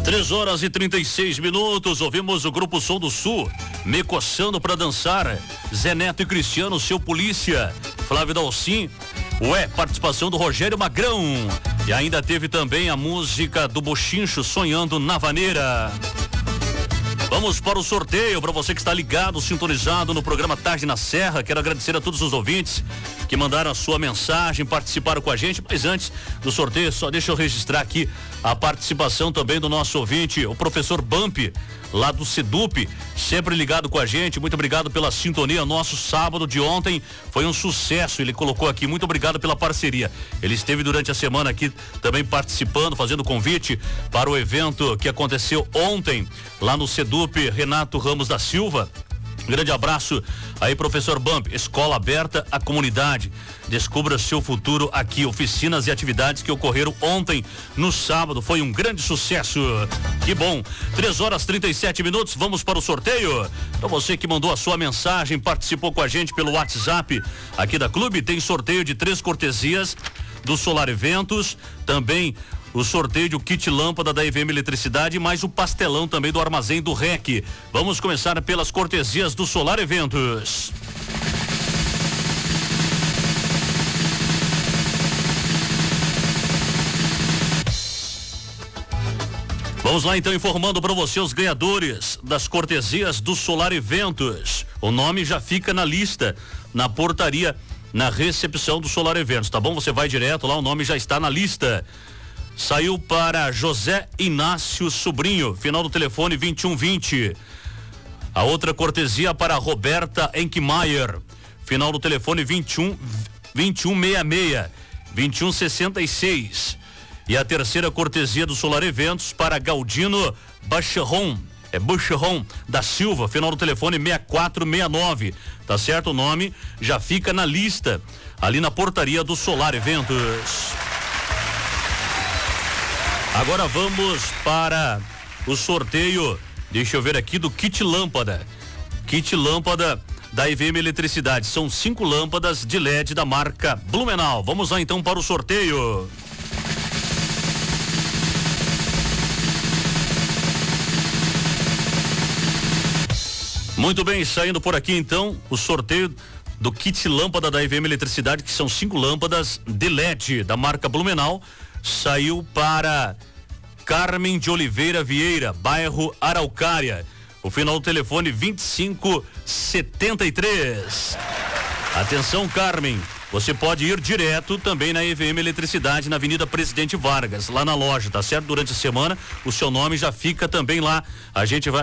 3h36, ouvimos o Grupo Som do Sul, Me Coçando Pra Dançar, Zé Neto e Cristiano, Seu Polícia, Flávio Dalcin, participação do Rogério Magrão, e ainda teve também a música do Bochincho, Sonhando na Vaneira. Vamos para o sorteio, para você que está ligado, sintonizado no programa Tarde na Serra. Quero agradecer a todos os ouvintes que mandaram a sua mensagem, participaram com a gente, mas antes do sorteio, só deixa eu registrar aqui a participação também do nosso ouvinte, o professor Bump, lá do Sedup, sempre ligado com a gente. Muito obrigado pela sintonia. Nosso sábado de ontem foi um sucesso, ele colocou aqui, muito obrigado pela parceria. Ele esteve durante a semana aqui também participando, fazendo convite para o evento que aconteceu ontem lá no Sedup, Renato Ramos da Silva. Grande abraço aí, professor Bump. Escola aberta à comunidade. Descubra seu futuro aqui. Oficinas e atividades que ocorreram ontem no sábado. Foi um grande sucesso. Que bom. 3h37. Vamos para o sorteio. Para você que mandou a sua mensagem, participou com a gente pelo WhatsApp aqui da Clube, tem sorteio de 3 cortesias do Solar Eventos. Também o sorteio de kit lâmpada da EVM Eletricidade, mais o pastelão também do Armazém do REC. Vamos começar pelas cortesias do Solar Eventos. Vamos lá então, informando para você os ganhadores das cortesias do Solar Eventos. O nome já fica na lista, na portaria, na recepção do Solar Eventos, tá bom? Você vai direto lá, o nome já está na lista. Saiu para José Inácio Sobrinho, final do telefone 2120. A outra cortesia para Roberta Enkmaier, final do telefone 2166, 2166. E a terceira cortesia do Solar Eventos para Galdino Bacheron, Bucheron da Silva, final do telefone 6469. Tá certo? O nome já fica na lista, ali na portaria do Solar Eventos. Agora vamos para o sorteio, deixa eu ver aqui, do kit lâmpada. Kit lâmpada da EVM Eletricidade. São 5 lâmpadas de LED da marca Blumenau. Vamos lá então para o sorteio. Muito bem, saindo por aqui então o sorteio do kit lâmpada da EVM Eletricidade, que são 5 lâmpadas de LED da marca Blumenau. Saiu para Carmen de Oliveira Vieira, bairro Araucária. O final do telefone 2573. Atenção, Carmen, você pode ir direto também na EVM Eletricidade, na Avenida Presidente Vargas, lá na loja, tá certo? Durante a semana, o seu nome já fica também lá. A gente vai